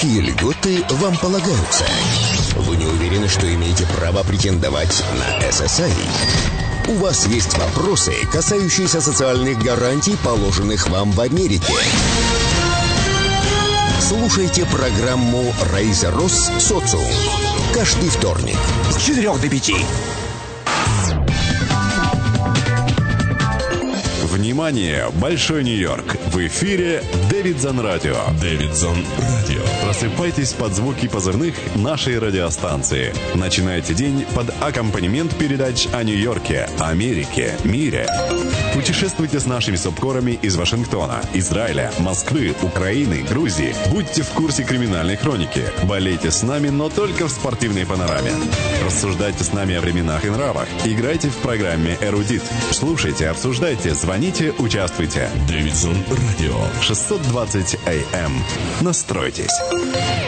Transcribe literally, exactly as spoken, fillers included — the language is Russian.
Какие льготы вам полагаются? Вы не уверены, что имеете право претендовать на эс эс ай? У вас есть вопросы, касающиеся социальных гарантий, положенных вам в Америке? Слушайте программу «Рейзер Рос. Социум» каждый вторник с четырех до пяти. Внимание! Большой Нью-Йорк! В эфире Дэвидсон Радио. Дэвидсон Радио. Просыпайтесь под звуки позывных нашей радиостанции. Начинайте день под аккомпанемент передач о Нью-Йорке, Америке, мире. Путешествуйте с нашими субкорами из Вашингтона, Израиля, Москвы, Украины, Грузии. Будьте в курсе криминальной хроники. Болейте с нами, но только в спортивной панораме. Рассуждайте с нами о временах и нравах. Играйте в программе «Эрудит». Слушайте, обсуждайте, звоните, участвуйте. Дэвидсон Радио. шестьсот двадцать эй эм. Настройтесь.